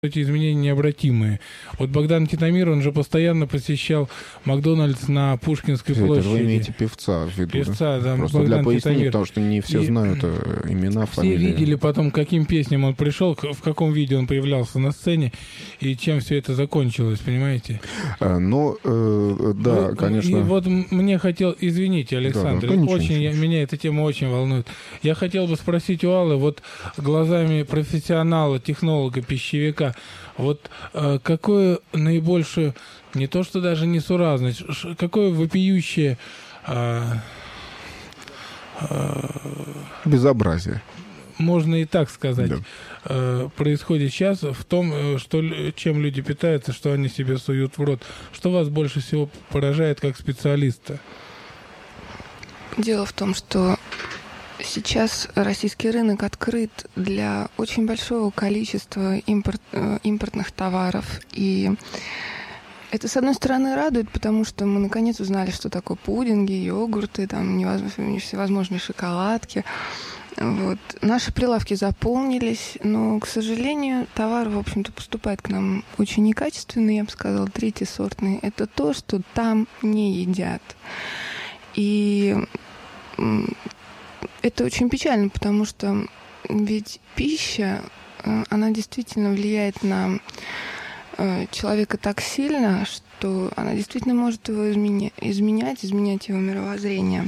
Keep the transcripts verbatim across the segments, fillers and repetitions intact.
эти изменения необратимые. Вот Богдан Титамир, он же постоянно посещал Макдональдс на Пушкинской Это площади. вы имеете певца в виду, Певца, да? да? Просто Богдан для пояснения, Титамир. потому что не все И знают имена, все фамилии. видели потом, каким песням он пришел, в каком виде он появлялся на сцене, и чем все это закончилось, понимаете? А, но, э, да, ну, конечно... И вот мне хотел... Извините, Александр, да, да, ничего, очень, ничего, я, ничего. меня эта тема очень волнует. Я хотел бы спросить у Аллы, вот глазами профессионала, технолога, пищевика, вот э, какое наибольшее, не то что даже несуразность, ш- какое вопиющее э, э, Безобразие. можно и так сказать, Да. э, происходит сейчас в том, э, что, л- чем люди питаются, что они себе суют в рот. Что вас больше всего поражает как специалиста? Дело в том, что сейчас российский рынок открыт для очень большого количества импорт, э, импортных товаров. И это, с одной стороны, радует, потому что мы наконец узнали, что такое пудинги, йогурты, там, невозможные, всевозможные шоколадки. Вот. Наши прилавки заполнились, но, к сожалению, товар, в общем-то, поступает к нам очень некачественный, я бы сказала, третьесортный. Это то, что там не едят. И это очень печально, потому что ведь пища, она действительно влияет на человека так сильно, что она действительно может его изменя- изменять, изменять его мировоззрение.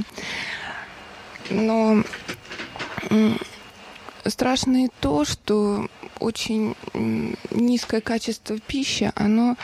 Но страшно и то, что очень низкое качество пищи, оно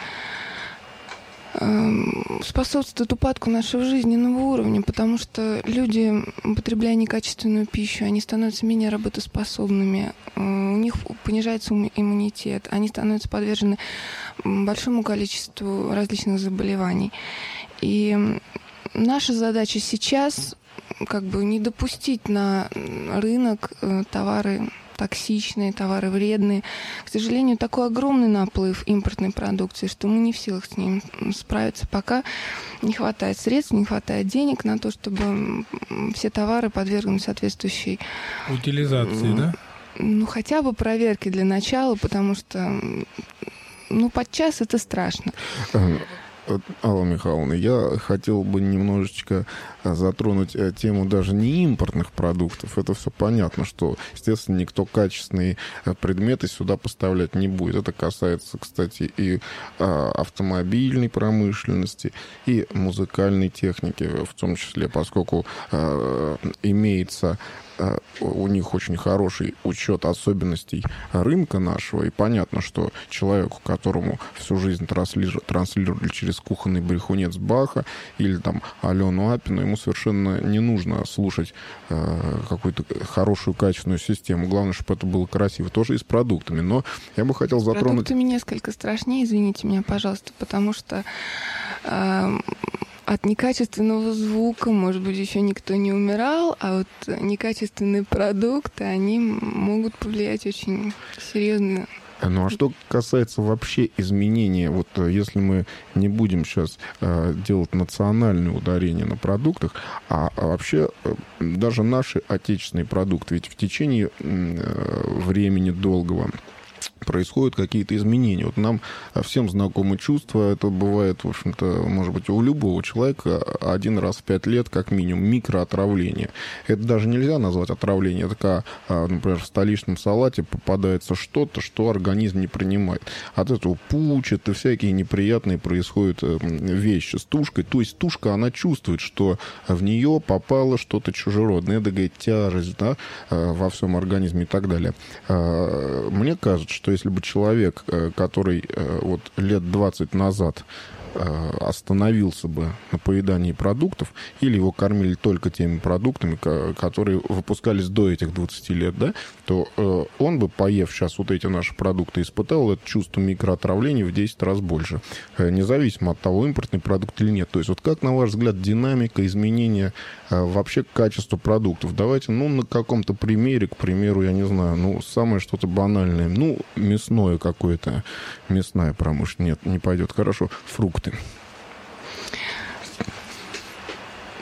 способствует упадку нашего жизненного уровня, потому что люди, употребляя некачественную пищу, они становятся менее работоспособными, у них понижается иммунитет, они становятся подвержены большому количеству различных заболеваний. И наша задача сейчас как бы не допустить на рынок товары токсичные, товары вредные. К сожалению, такой огромный наплыв импортной продукции, что мы не в силах с ним справиться, пока не хватает средств, не хватает денег на то, чтобы все товары подвергнуть соответствующей утилизации, да? Ну, хотя бы проверки для начала, потому что, ну, подчас это страшно. Алла Михайловна, я хотел бы немножечко затронуть тему даже не импортных продуктов. Это все понятно, что, естественно, никто качественные предметы сюда поставлять не будет. Это касается, кстати, и автомобильной промышленности, и музыкальной техники в том числе, поскольку имеется у них очень хороший учет особенностей рынка нашего, и понятно, что человеку, которому всю жизнь транслировали, транслировали через кухонный брехунец Баха или там Алену Апину, ему совершенно не нужно слушать э, какую-то хорошую, качественную систему. Главное, чтобы это было красиво. Тоже и с продуктами. Но я бы хотел затронуть... С продуктами несколько страшнее, извините меня, пожалуйста, потому что э, от некачественного звука, может быть, еще никто не умирал, а вот некачественные продукты, они могут повлиять очень серьезно. Ну а что касается вообще изменения, вот если мы не будем сейчас э, делать национальное ударение на продуктах, а, а вообще э, даже наши отечественные продукты, ведь в течение э, времени долгого происходят какие-то изменения. Вот нам всем знакомы чувства. Это бывает, в общем-то, может быть, у любого человека один раз в пять лет, как минимум, микроотравление. Это даже нельзя назвать отравлением. Это когда, например, в столичном салате попадается что-то, что организм не принимает. От этого пучат и всякие неприятные происходят вещи с тушкой. То есть тушка, она чувствует, что в нее попало что-то чужеродное. Это, говорит, тяжесть, да, во всем организме и так далее. Мне кажется, что если бы человек, который вот лет двадцать назад остановился бы на поедании продуктов, или его кормили только теми продуктами, которые выпускались до этих двадцати лет, да, то он бы, поев сейчас вот эти наши продукты, испытал это чувство микроотравления в десять раз больше, независимо от того, импортный продукт или нет. То есть вот как, на ваш взгляд, динамика изменения вообще качества продуктов? Давайте, ну, на каком-то примере, к примеру, я не знаю, ну, самое что-то банальное, ну, мясное какое-то, мясная промышленность, нет, не пойдет, хорошо, фрукты.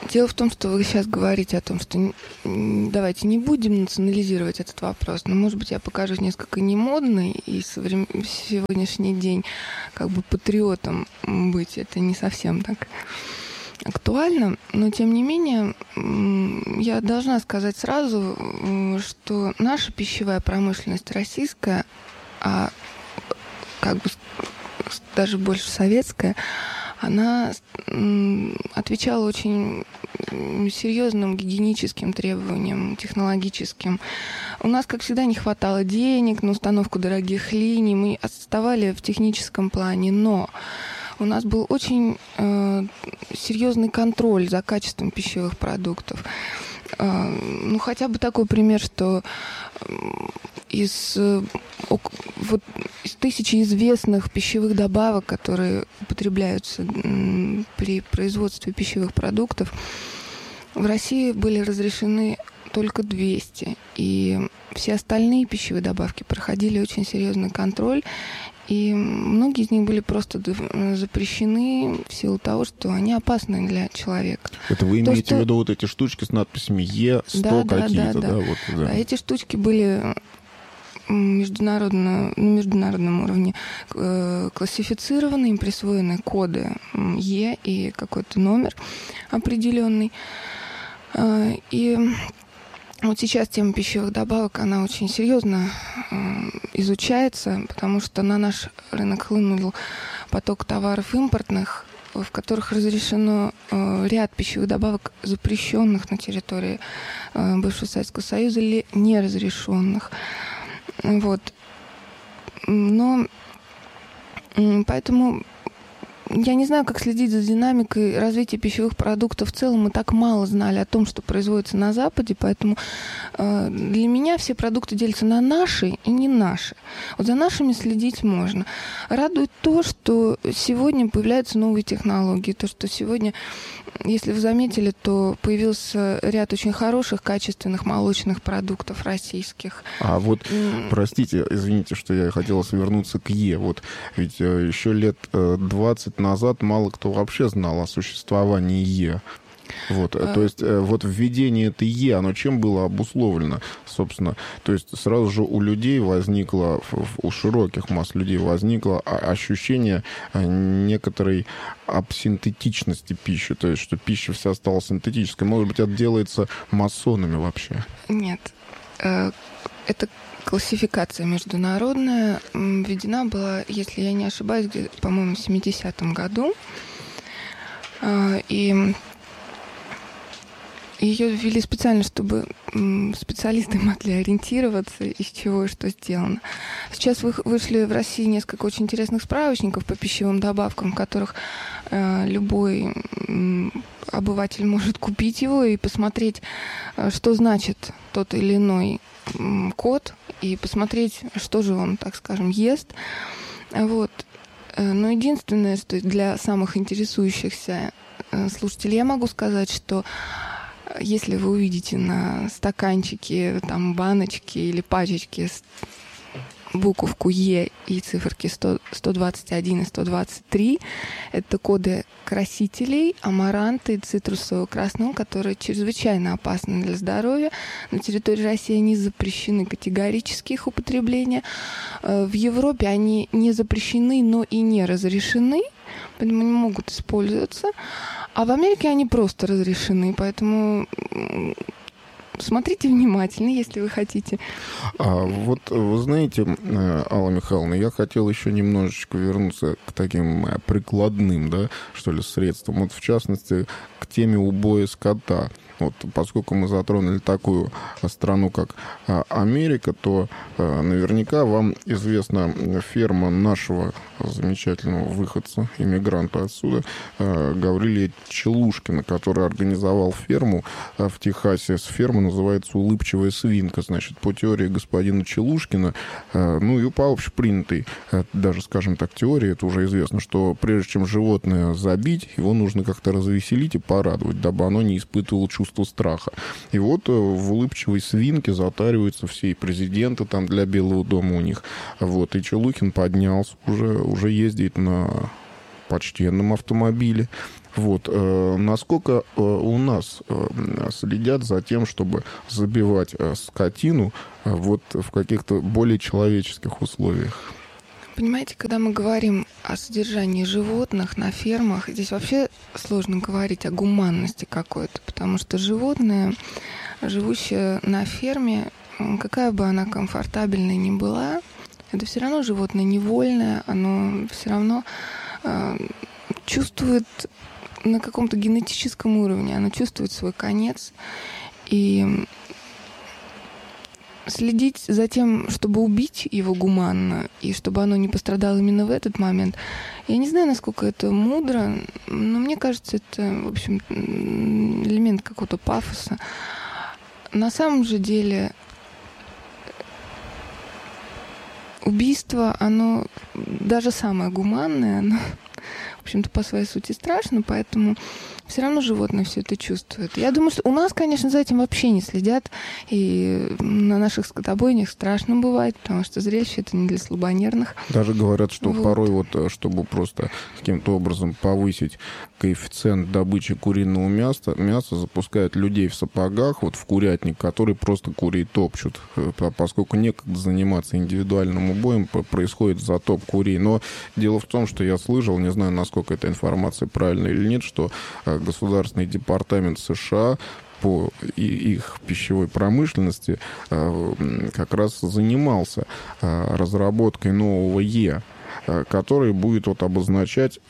Дело в том, что вы сейчас говорите о том, что давайте не будем национализировать этот вопрос, но, может быть, я покажусь несколько немодной, и в сегодняшний день как бы патриотом быть это не совсем так актуально, но, тем не менее, я должна сказать сразу, что наша пищевая промышленность российская, а как бы даже больше советская, она отвечала очень серьезным гигиеническим требованиям, технологическим. У нас, как всегда, не хватало денег на установку дорогих линий, мы отставали в техническом плане, но у нас был очень э, серьезный контроль за качеством пищевых продуктов. Э, ну, хотя бы такой пример, что из, э, вот, из тысячи известных пищевых добавок, которые употребляются э, при производстве пищевых продуктов, в России были разрешены только двести. И все остальные пищевые добавки проходили очень серьезный контроль. И многие из них были просто запрещены в силу того, что они опасны для человека. Это вы То, имеете что... в виду вот эти штучки с надписями Е сто да, какие-то, да? да? да. Вот, да. Эти штучки были международно, на международном уровне классифицированы, им присвоены коды Е и какой-то номер определенный. И вот сейчас тема пищевых добавок, она очень серьезно э, изучается, потому что на наш рынок хлынул поток товаров импортных, в которых разрешено э, ряд пищевых добавок, запрещенных на территории э, бывшего Советского Союза или неразрешенных. Вот. Но э, поэтому я не знаю, как следить за динамикой развития пищевых продуктов в целом. Мы так мало знали о том, что производится на Западе, поэтому э, для меня все продукты делятся на наши и не наши. Вот за нашими следить можно. Радует то, что сегодня появляются новые технологии, то, что сегодня, если вы заметили, то появился ряд очень хороших, качественных молочных продуктов российских. А вот, mm. простите, извините, что я хотела свернуться к Е. Вот ведь э, еще лет э, двадцать назад мало кто вообще знал о существовании Е. Вот, а... то есть вот введение этой Е, оно чем было обусловлено, собственно? То есть сразу же у людей возникло, у широких масс людей возникло ощущение некоторой абсинтетичности пищи, то есть что пища вся стала синтетической. Может быть, это делается масонами вообще? Нет. Это классификация международная введена была, если я не ошибаюсь, где-то, по-моему, в семидесятом году. И ее ввели специально, чтобы специалисты могли ориентироваться, из чего и что сделано. Сейчас вышли в России несколько очень интересных справочников по пищевым добавкам, в которых любой обыватель может купить его и посмотреть, что значит тот или иной код, и посмотреть, что же он, так скажем, ест. Вот. Но единственное, что для самых интересующихся слушателей я могу сказать, что если вы увидите на стаканчике, там, баночки или пачечки буковку Е и циферки сто, сто двадцать один и сто двадцать три, это коды красителей, амаранта и цитрусового красного, которые чрезвычайно опасны для здоровья. На территории России они запрещены категорически, их употребление. В Европе они не запрещены, но и не разрешены, поэтому не могут использоваться. А в Америке они просто разрешены, поэтому смотрите внимательно, если вы хотите. А вот вы знаете, Алла Михайловна, я хотел еще немножечко вернуться к таким прикладным, да, что ли, средствам. Вот в частности, к теме убоя скота. Вот, поскольку мы затронули такую страну, как Америка, то наверняка вам известна ферма нашего замечательного выходца, иммигранта отсюда, Гаврилия Челушкина, который организовал ферму в Техасе. Ферма называется «Улыбчивая свинка». Значит, по теории господина Челушкина, ну и по общепринятой, даже, скажем так, теории, это уже известно, что прежде чем животное забить, его нужно как-то развеселить и порадовать, дабы оно не испытывало чувство страха. И вот в улыбчивой свинке затариваются все и президенты там для Белого дома у них. Вот. И Челухин поднялся, уже, уже ездит на почтенном автомобиле. Вот. Насколько у нас следят за тем, чтобы забивать скотину вот в каких-то более человеческих условиях? Понимаете, когда мы говорим о содержании животных на фермах, здесь вообще сложно говорить о гуманности какой-то, потому что животное, живущее на ферме, какая бы она комфортабельной ни была, это все равно животное невольное, оно все равно э, чувствует на каком-то генетическом уровне, оно чувствует свой конец. И следить за тем, чтобы убить его гуманно, и чтобы оно не пострадало именно в этот момент, я не знаю, насколько это мудро, но мне кажется, это, в общем, элемент какого-то пафоса. На самом же деле убийство, оно даже самое гуманное, оно, в общем-то, по своей сути страшно, поэтому все равно животное все это чувствует. Я думаю, что у нас, конечно, за этим вообще не следят, и на наших скотобойнях страшно бывает, потому что зрелище это не для слабонервных. Даже говорят, что вот. порой, вот, чтобы просто каким-то образом повысить коэффициент добычи куриного мяса, мяса запускают людей в сапогах, вот в курятник, который просто курей топчут, поскольку некогда заниматься индивидуальным убоем, происходит затоп курей. Но дело в том, что я слышал, не знаю, насколько эта информация правильная или нет, что Государственный департамент США по их пищевой промышленности как раз занимался разработкой нового Е, который будет вот обозначать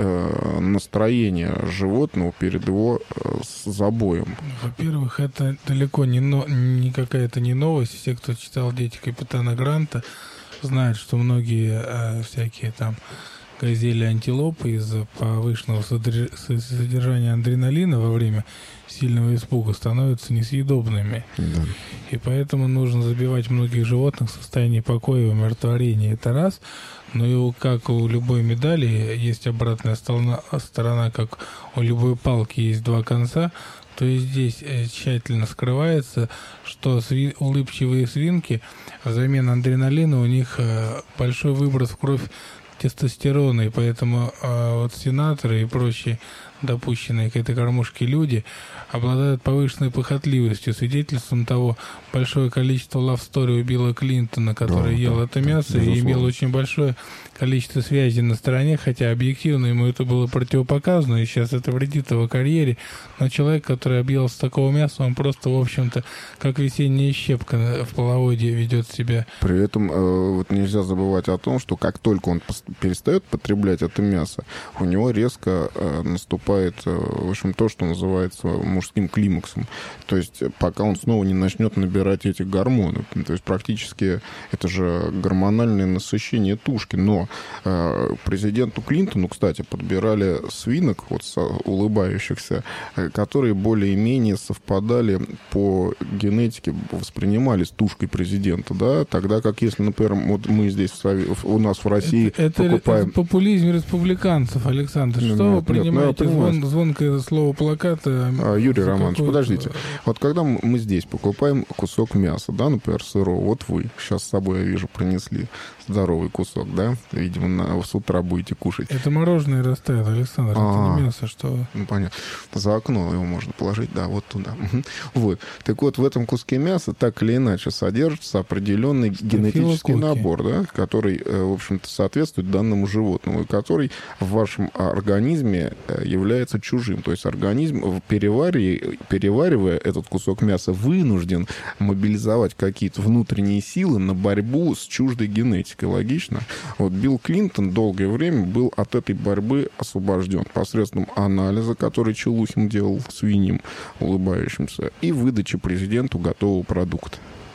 настроение животного перед его забоем. Во-первых, это далеко не, но... не какая-то не новость. Все, кто читал «Дети капитана Гранта», знают, что многие э, всякие там газели, антилопы из-за повышенного содержания адреналина во время сильного испуга становятся несъедобными. Да. И поэтому нужно забивать многих животных в состоянии покоя и умиротворения. Это раз. Но и как у любой медали есть обратная сторона, сторона, как у любой палки есть два конца, то и здесь тщательно скрывается, что сви- улыбчивые свинки взамен адреналина у них большой выброс в кровь тестостерона, и поэтому э, вот сенаторы и прочие допущенные к этой кормушке люди обладают повышенной похотливостью. Свидетельством того большое количество лав-стори у Билла Клинтона, который да, ел да, это мясо да, и имел очень большое количество связей на стороне, хотя объективно ему это было противопоказано, и сейчас это вредит его карьере. Но человек, который объелся такого мяса, он просто, в общем-то, как весенняя щепка в половодье ведет себя. При этом э, вот нельзя забывать о том, что как только он перестает потреблять это мясо, у него резко э, наступает, э, в общем, то, что называется мужским климаксом. То есть пока он снова не начнет набирать эти гормоны. То есть практически это же гормональное насыщение тушки. Но э, президенту Клинтону, кстати, подбирали свинок, вот улыбающихся, э, которые более-менее совпадали по генетике, воспринимались тушкой президента, да, тогда как если, например, вот мы здесь в, у нас в России это, покупаем... Это популизм республиканцев, Александр. Что нет, вы принимаете нет, звон, звонкое слово плаката? А, Юрий Романович, подождите. Вот когда мы здесь покупаем кусок мяса, да, например, сырого, вот вы сейчас с собой, я вижу, принесли здоровый кусок, да, видимо, на, с утра будете кушать. Это мороженое растает, Александр, А-а-а. это не мясо, что... Ну, понятно. За окно его можно положить, да, вот туда. Вот. Так вот, в этом куске мяса так или иначе содержится определенный генетический набор, да, который, в общем-то, соответствует данному животному, и который в вашем организме является чужим. То есть организм, переваривая, переваривая этот кусок мяса, вынужден мобилизовать какие-то внутренние силы на борьбу с чуждой генетикой. Логично? Вот Билл Клинтон долгое время был от этой борьбы освобожден посредством анализа, который Челухин делал свиньям улыбающимся, и выдачи президенту готового продукта.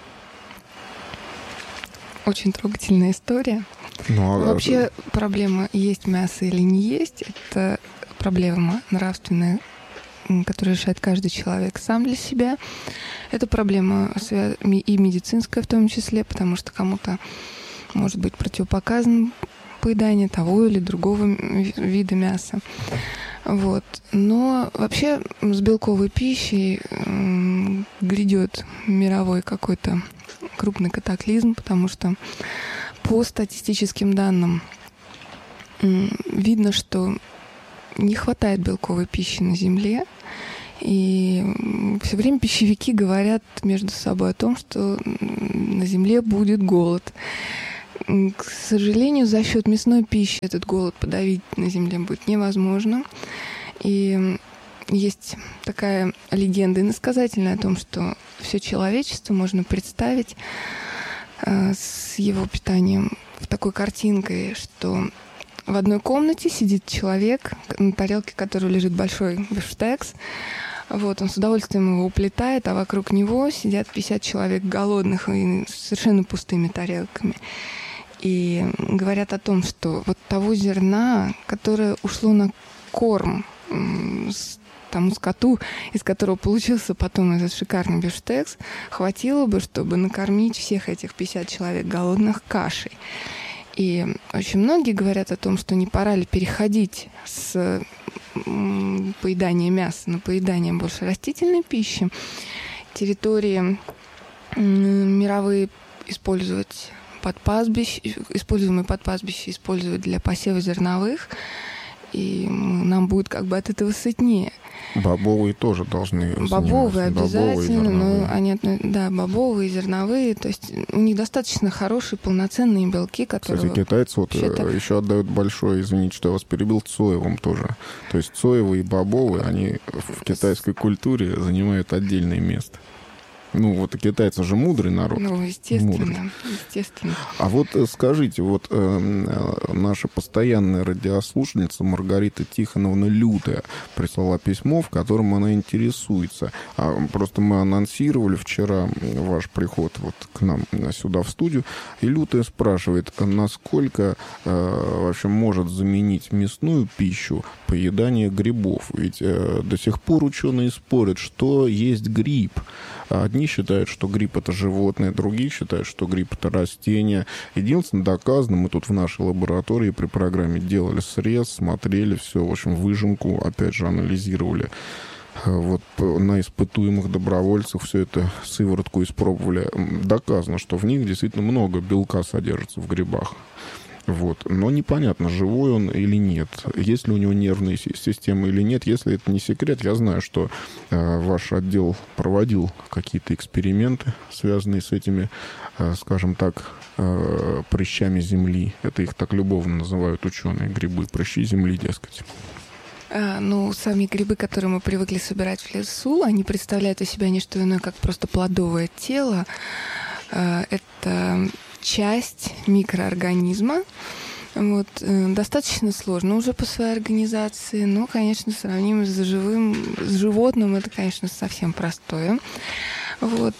Очень трогательная история. Ну, а... Вообще проблема, есть мясо или не есть, это проблема нравственная, которую решает каждый человек сам для себя. Это проблема и медицинская в том числе, потому что кому-то может быть противопоказано поедание того или другого вида мяса. Вот. Но вообще с белковой пищей грядет мировой какой-то крупный катаклизм, потому что по статистическим данным видно, что не хватает белковой пищи на Земле. И все время пищевики говорят между собой о том, что на Земле будет голод. К сожалению, за счет мясной пищи этот голод подавить на Земле будет невозможно. И есть такая легенда иносказательная о том, что все человечество можно представить э, с его питанием в такой картинкой, что в одной комнате сидит человек, на тарелке которой лежит большой бифштекс. Вот, он с удовольствием его уплетает, а вокруг него сидят пятьдесят человек голодных и с совершенно пустыми тарелками. И говорят о том, что вот того зерна, которое ушло на корм тому скоту, из которого получился потом этот шикарный бифштекс, хватило бы, чтобы накормить всех этих пятьдесят человек голодных кашей. И очень многие говорят о том, что не пора ли переходить с поедания мяса на поедание больше растительной пищи. Территории мировые использовать под пастбищ, используемые под пастбище использовать для посева зерновых, и нам будет как бы от этого сытнее. Бобовые тоже должны Бобовые обязательно, бобовые, но они, да, бобовые, зерновые, то есть у них достаточно хорошие полноценные белки, которые... Кстати, китайцы вот вообще-то... еще отдают большое, извините, что я вас перебил, соевым тоже. То есть соевые и бобовые, они в китайской культуре занимают отдельное место. Ну, вот и китайцы же мудрый народ. Ну, естественно, мудрый. естественно. А вот скажите, вот э, наша постоянная радиослушательница Маргарита Тихоновна Лютая прислала письмо, в котором она интересуется. А, просто мы анонсировали вчера ваш приход вот к нам сюда в студию, и Лютая спрашивает, насколько э, вообще может заменить мясную пищу поедание грибов? Ведь э, до сих пор ученые спорят, что есть гриб. Одни считают, что гриб — это животное, другие считают, что гриб — это растение. Единственное, доказано, мы тут в нашей лаборатории при программе делали срез, смотрели все, в общем, выжимку, опять же, анализировали. Вот на испытуемых добровольцах все это сыворотку испробовали. Доказано, что в них действительно много белка содержится в грибах. Вот. Но непонятно, живой он или нет, есть ли у него нервная система или нет. Если это не секрет, я знаю, что э, ваш отдел проводил какие-то эксперименты, связанные с этими, э, скажем так, э, прыщами земли. Это их так любовно называют ученые, грибы, прыщи земли, дескать. А, ну, сами грибы, которые мы привыкли собирать в лесу, они представляют из себя не что иное, как просто плодовое тело. А, это... часть микроорганизма. Вот, э, достаточно сложно уже по своей организации, но, конечно, сравнимо с живым, с животным, это, конечно, совсем простое. Вот.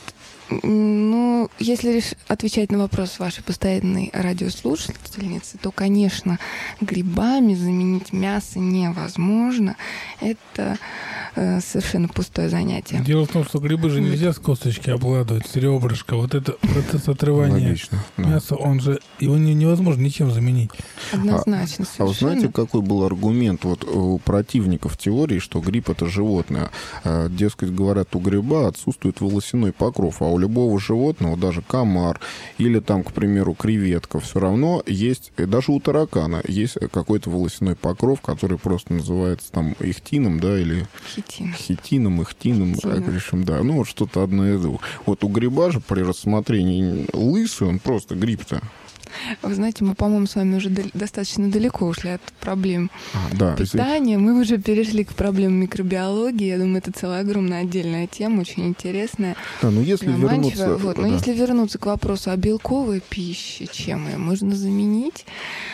Ну, если отвечать на вопрос вашей постоянной радиослушательницы, то, конечно, грибами заменить мясо невозможно. Это э, совершенно пустое занятие. Дело в том, что грибы же нельзя с косточки обгладывать, с ребрышка. Вот это процесс отрывания Логично, да. мяса, он же, его не, невозможно ничем заменить. Однозначно, а, а вы знаете, какой был аргумент вот у противников теории, что гриб — это животное? А, дескать, говорят, у гриба отсутствует волосяной покров, а у любого животного, даже комар или там, к примеру, креветка, все равно есть, даже у таракана есть какой-то волосяной покров, который просто называется там ихтином, да, или хитин. хитином, ихтином, Хитином. как решим, да, ну вот что-то одно из двух. Вот у гриба же при рассмотрении лысый, он просто гриб-то. Вы знаете, мы, по-моему, с вами уже дал- достаточно далеко ушли от проблем А, да, питания. Мы уже перешли к проблемам микробиологии. Я думаю, это целая огромная отдельная тема, очень интересная. да, но если заманчивая. вернуться... Вот. Но да. если вернуться к вопросу о белковой пище, чем ее можно заменить,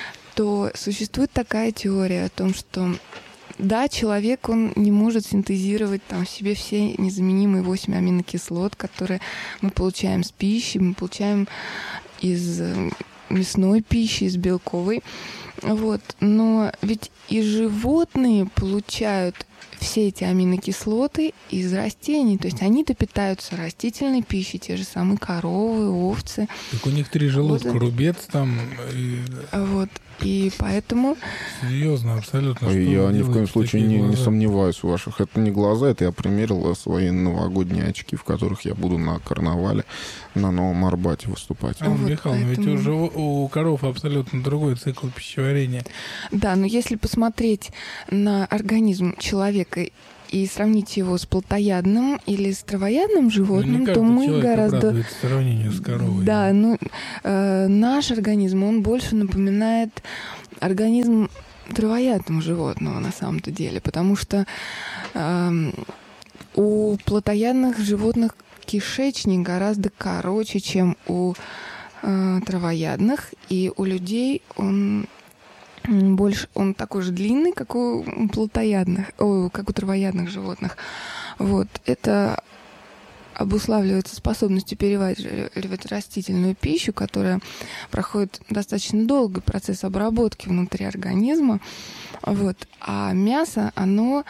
то существует такая теория о том, что да, человек, он не может синтезировать там в себе все незаменимые восемь аминокислот, которые мы получаем с пищи, мы получаем из мясной пищи, из белковой. Вот. Но ведь и животные получают все эти аминокислоты из растений. То есть они-то питаются растительной пищей, те же самые коровы, овцы. Так у них три желудка, вот. Рубец там. И... Вот. И поэтому... Серьезно, абсолютно. Я ни в коем случае не, не сомневаюсь в ваших. Это не глаза, это я примерил свои новогодние очки, в которых я буду на карнавале на Новом Арбате выступать. А, вот Михаил, поэтому... ведь уже у, у коров абсолютно другой цикл пищеварения. Да, но если посмотреть на организм человека и сравнить его с плотоядным или с травоядным животным, ну, то мы гораздо... в сравнении с коровой. Да, ну, э, наш организм, он больше напоминает организм травоядного животного на самом-то деле, потому что э, у плотоядных животных кишечник гораздо короче, чем у э, травоядных, и у людей он... больше, он такой же длинный, как у плотоядных, о, как у травоядных животных. Вот. Это обуславливается способностью переваривать растительную пищу, которая проходит достаточно долгий процесс обработки внутри организма. Вот. А мясо, оно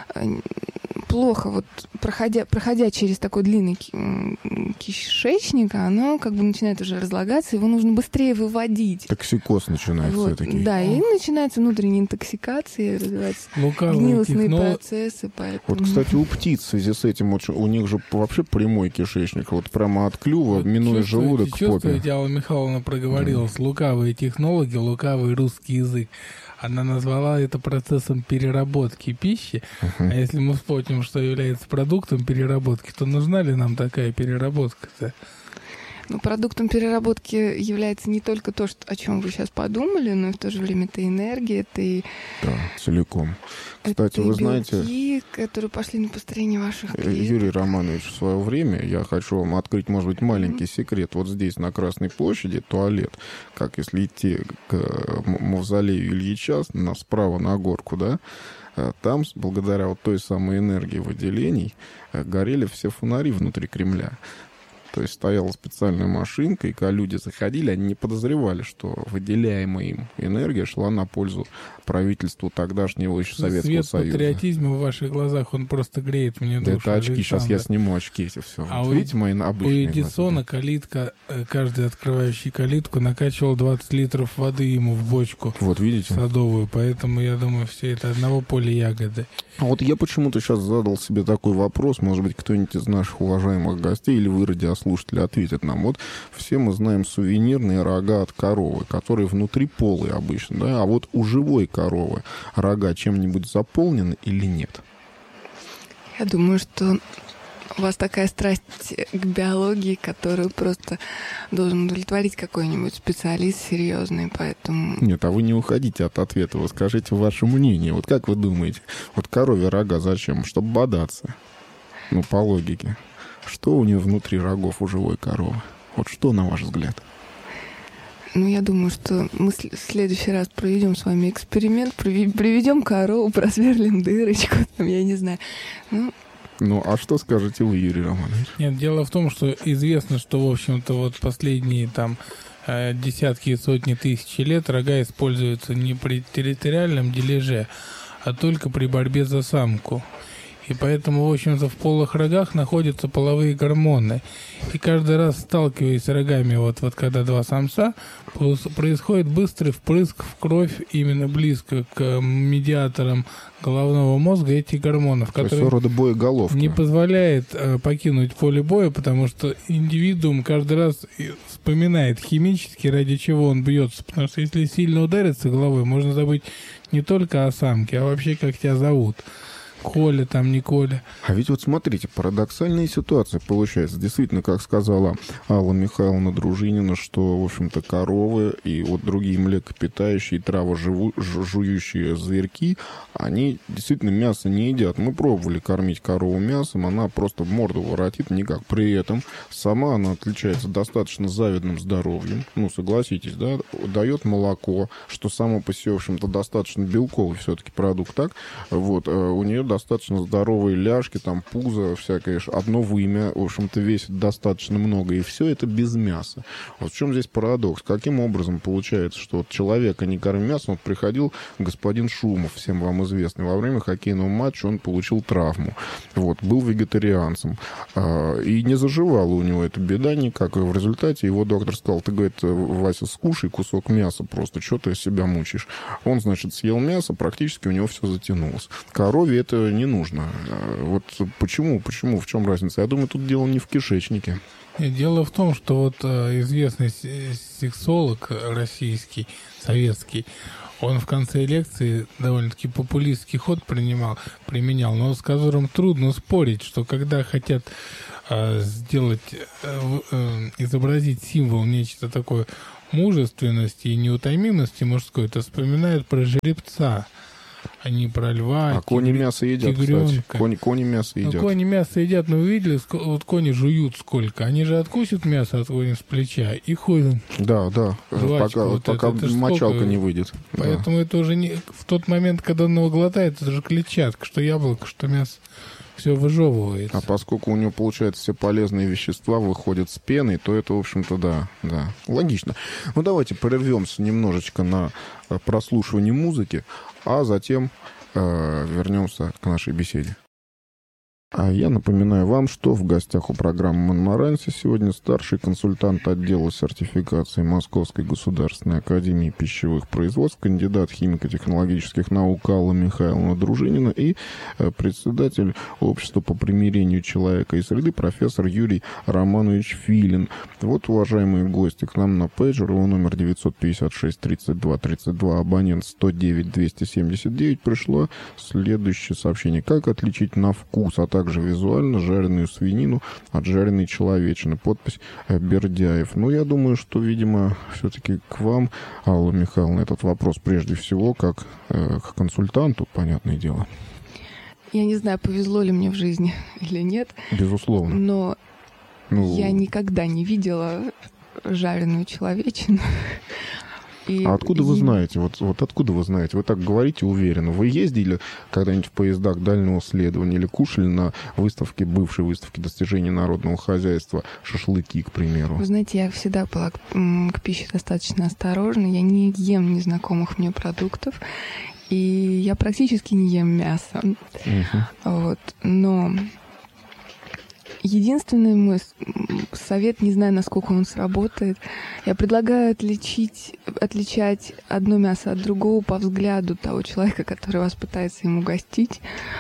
плохо, вот, проходя, проходя через такой длинный кишечник, оно как бы начинает уже разлагаться, его нужно быстрее выводить. Токсикоз начинается вот, все-таки. Да, и начинается внутренняя интоксикация, развиваются Лукавые гнилостные техно... процессы. Поэтому... Вот, кстати, у птиц в связи с этим, вот, у них же вообще прямой кишечник, вот прямо от клюва, вот минуя желудок к попе. Чувствуете, Алла Михайловна проговорилась, да. Лукавые технологии, лукавый русский язык. Она назвала это процессом переработки пищи. Uh-huh. А если мы вспомним, что является продуктом переработки, то нужна ли нам такая переработка-то? Ну, продуктом переработки является не только то, что, о чем вы сейчас подумали, но и в то же время это энергия, это и... Да, целиком. Кстати, это вы и белки, знаете... которые пошли на построение ваших клеток. Юрий Романович, в свое время я хочу вам открыть, может быть, маленький mm-hmm. секрет. Вот здесь, на Красной площади, туалет, как если идти к мавзолею Ильича, на, справа на горку, да, там, благодаря вот той самой энергии выделений, горели все фонари внутри Кремля. То есть стояла специальная машинка, и когда люди заходили, они не подозревали, что выделяемая им энергия шла на пользу правительству тогдашнего еще Советского Свет Союза. патриотизма в ваших глазах, он просто греет мне душу. Да это очки, Александр. Сейчас я сниму очки, эти все. А вот у, видите мои обычные у Эдисона глаза? Калитка, каждый открывающий калитку накачивал двадцать литров воды ему в бочку. Вот видите? Садовую, поэтому я думаю, все это одного поля ягоды. А вот я почему-то сейчас задал себе такой вопрос, может быть, кто-нибудь из наших уважаемых гостей или вы, радиослушатели, ответит нам. Вот все мы знаем сувенирные рога от коровы, которые внутри полые обычно, да, а вот у живой коровы рога чем-нибудь заполнены или нет? Я думаю, что у вас такая страсть к биологии, которую просто должен удовлетворить какой-нибудь специалист серьезный, поэтому... Нет, а вы не уходите от ответа, вы скажите ваше мнение. Вот как вы думаете, вот корове рога зачем? Чтобы бодаться. Ну, по логике. Что у нее внутри рогов у живой коровы? Вот что, на ваш взгляд? Ну, я думаю, что мы в следующий раз проведем с вами эксперимент, приведем корову, просверлим дырочку, там, я не знаю. Ну, Ну, а что скажете вы, Юрий Романович? Нет, дело в том, что известно, что, в общем-то, вот последние там десятки и сотни тысяч лет рога используются не при территориальном дележе, а только при борьбе за самку. И поэтому, в общем-то, в полых рогах находятся половые гормоны. И каждый раз, сталкиваясь с рогами, вот, вот когда два самца, происходит быстрый впрыск в кровь именно близко к медиаторам головного мозга этих гормонов, которые не позволяет э, покинуть поле боя, потому что индивидуум каждый раз вспоминает химически, ради чего он бьется. Потому что если сильно удариться головой, можно забыть не только о самке, а вообще, как тебя зовут. Коля там, не Коля. А ведь вот смотрите, парадоксальная ситуация получается. Действительно, как сказала Алла Михайловна Дружинина, что, в общем-то, коровы и вот другие млекопитающие, травожующие зверьки, они действительно мясо не едят. Мы пробовали кормить корову мясом, она просто морду воротит никак. При этом сама она отличается достаточно завидным здоровьем. Ну, согласитесь, да? Дает молоко, что само по себе, в общем-то, достаточно белковый все-таки продукт, так? Вот, у нее достаточно здоровые ляжки, там пузо всякое, одно вымя, в общем-то, весит достаточно много, и все это без мяса. Вот в чем здесь парадокс? Каким образом получается, что вот человека не кормим мясом? Вот приходил господин Шумов, всем вам известный, во время хоккейного матча он получил травму. Вот, был вегетарианцем. И не заживала у него эта беда никак. И в результате его доктор сказал: ты, говорит, Вася, скушай кусок мяса просто, что ты себя мучаешь? Он, значит, съел мясо, практически у него все затянулось. Корове это не нужно. Вот почему, почему, в чем разница? Я думаю, тут дело не в кишечнике. Дело в том, что вот известный сексолог российский, советский, он в конце лекции довольно-таки популистский ход принимал, применял, но с которым трудно спорить, что когда хотят э, сделать, э, э, изобразить символ, нечто такое мужественности и неутомимости мужской, то вспоминают про жеребца, а не про льва. А кони мясо едят, тигренка. Кстати. Кони, кони мясо едят. Ну, кони мясо едят, но вы видели, вот кони жуют сколько? Они же откусят мясо от кони с плеча и ходят. Да, да, Жвачка, пока, вот пока это, это мочалка сколько? не выйдет. Поэтому да. это уже не... В тот момент, когда он его глотает, это же клетчатка, что яблоко, что мясо. Все выжевывается. А поскольку у него, получается, все полезные вещества выходят с пеной, то это, в общем-то, да, да, логично. Ну, давайте прервемся немножечко на прослушивание музыки, а затем э, вернемся к нашей беседе. А я напоминаю вам, что в гостях у программы «Монмаранси» сегодня старший консультант отдела сертификации Московской государственной академии пищевых производств, кандидат химико-технологических наук Алла Михайловна Дружинина и председатель общества по примирению человека и среды профессор Юрий Романович Филин. Вот, уважаемые гости, к нам на пейджер, его номер девятьсот пятьдесят шесть тридцать два тридцать два, абонент сто девять двести семьдесят девять, пришло следующее сообщение. Как отличить на вкус, а также визуально жареную свинину от жареной человечины? Подпись Бердяев. Ну, я думаю, что, видимо, все-таки к вам, Алла Михайловна, этот вопрос прежде всего как э, к консультанту, понятное дело. Я не знаю, повезло ли мне в жизни или нет. Безусловно. Но ну... я никогда не видела жареную человечину. И а откуда и... вы знаете? Вот, вот откуда вы знаете? Вы так говорите уверенно. Вы ездили когда-нибудь в поездах дальнего следования или кушали на выставке, бывшей выставке достижений народного хозяйства шашлыки, к примеру? Вы знаете, я всегда была к, к пище достаточно осторожна. Я не ем незнакомых мне продуктов. И я практически не ем мясо. Uh-huh. Вот. Но единственный мой совет, не знаю, насколько он сработает, я предлагаю отличить, отличать одно мясо от другого по взгляду того человека, который вас пытается им угостить.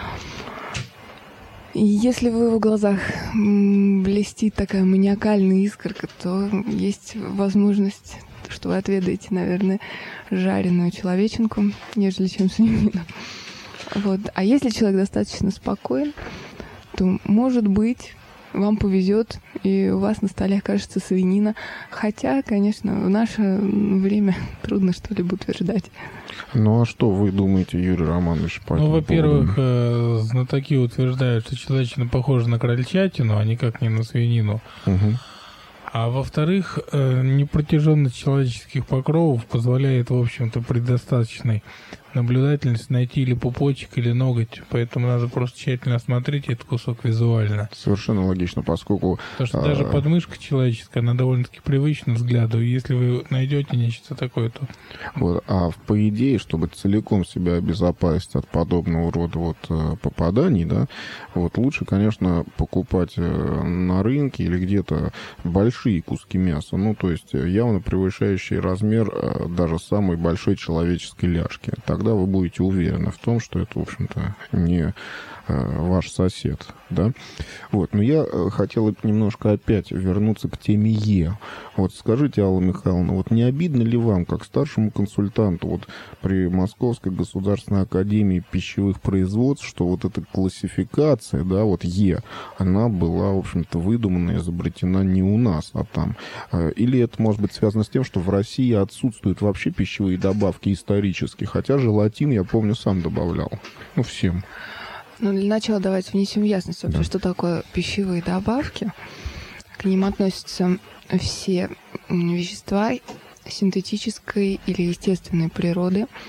И если в его глазах блестит такая маниакальная искорка, то есть возможность, что вы отведаете, наверное, жареную человеченку, нежели чем свинину. Вот. А если человек достаточно спокоен, то, может быть, вам повезет, и у вас на столе окажется свинина. Хотя, конечно, в наше время трудно что-либо утверждать. Ну, а что вы думаете, Юрий Романович, по этому Ну, во-первых, поводу? знатоки утверждают, что человечина похожа на крольчатину, а никак не на свинину. Угу. А во-вторых, непротяженность человеческих покровов позволяет, в общем-то, при достаточной наблюдательности найти или пупочек, или ноготь. Поэтому надо просто тщательно осмотреть этот кусок визуально. Совершенно логично, поскольку... Потому что а... даже подмышка человеческая, она довольно-таки привычна взгляду. И если вы найдете нечто такое, то... Вот, а по идее, чтобы целиком себя обезопасить от подобного рода вот попаданий, да, вот лучше, конечно, покупать на рынке или где-то большие куски мяса. Ну, то есть явно превышающий размер даже самой большой человеческой ляжки. Тогда вы будете уверены в том, что это, в общем-то, не ваш сосед, да. Вот, но я хотел немножко опять вернуться к теме Е. Вот скажите, Алла Михайловна, вот не обидно ли вам, как старшему консультанту вот при Московской государственной академии пищевых производств, что вот эта классификация, да, вот Е, она была, в общем-то, выдумана, изобретена не у нас, а там. Или это может быть связано с тем, что в России отсутствуют вообще пищевые добавки исторически, хотя желатин, я помню, сам добавлял. Ну, всем. Ну, для начала давайте внесем ясность вообще, да. Что такое пищевые добавки. К ним относятся все вещества синтетической или естественной природы,